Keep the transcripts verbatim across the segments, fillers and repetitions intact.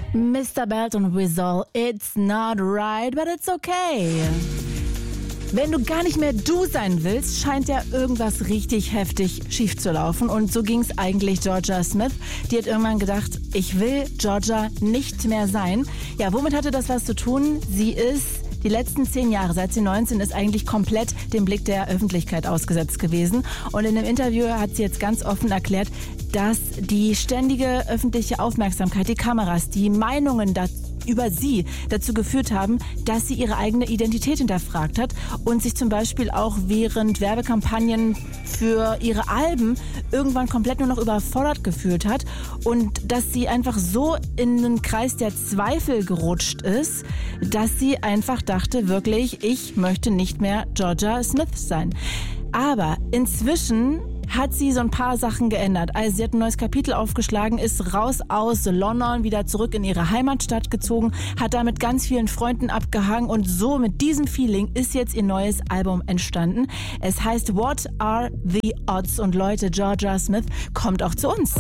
Mister Belt und Whistle, it's not right, but it's okay. Wenn du gar nicht mehr du sein willst, scheint ja irgendwas richtig heftig schief zu laufen. Und so ging es eigentlich Jorja Smith. Die hat irgendwann gedacht, ich will Jorja nicht mehr sein. Ja, womit hatte das was zu tun? Sie ist die letzten zehn Jahre, seit sie neunzehn ist, eigentlich komplett dem Blick der Öffentlichkeit ausgesetzt gewesen. Und in einem Interview hat sie jetzt ganz offen erklärt, dass die ständige öffentliche Aufmerksamkeit, die Kameras, die Meinungen dazu, über sie dazu geführt haben, dass sie ihre eigene Identität hinterfragt hat und sich zum Beispiel auch während Werbekampagnen für ihre Alben irgendwann komplett nur noch überfordert gefühlt hat und dass sie einfach so in den Kreis der Zweifel gerutscht ist, dass sie einfach dachte, wirklich, ich möchte nicht mehr Jorja Smith sein. Aber inzwischen hat sie so ein paar Sachen geändert. Also sie hat ein neues Kapitel aufgeschlagen, ist raus aus London, wieder zurück in ihre Heimatstadt gezogen, hat da mit ganz vielen Freunden abgehangen und so mit diesem Feeling ist jetzt ihr neues Album entstanden. Es heißt What Are the Odds? Und Leute, Jorja Smith kommt auch zu uns.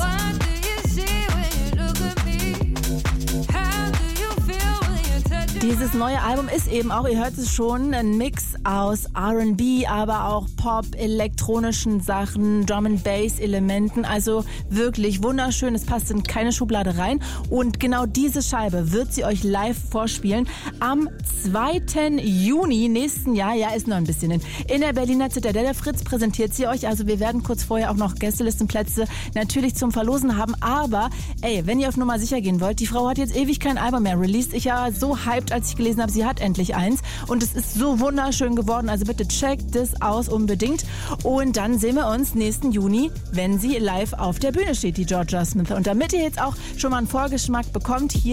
Dieses neue Album ist eben auch, ihr hört es schon, ein Mix aus R and B, aber auch Pop, elektronischen Sachen, Drum and Bass Elementen, also wirklich wunderschön, es passt in keine Schublade rein und genau diese Scheibe wird sie euch live vorspielen am zweiten Juni nächsten Jahr, ja ist noch ein bisschen hin, in der Berliner Zitadelle. Fritz präsentiert sie euch, also wir werden kurz vorher auch noch Gästelistenplätze natürlich zum Verlosen haben, aber ey, wenn ihr auf Nummer sicher gehen wollt, die Frau hat jetzt ewig kein Album mehr released, ich ja so hyped, als ich gelesen habe, sie hat endlich eins und es ist so wunderschön geworden, also bitte checkt das aus unbedingt und dann sehen wir uns nächsten Juni, wenn sie live auf der Bühne steht, die Jorja Smith. Und damit ihr jetzt auch schon mal einen Vorgeschmack bekommt, hier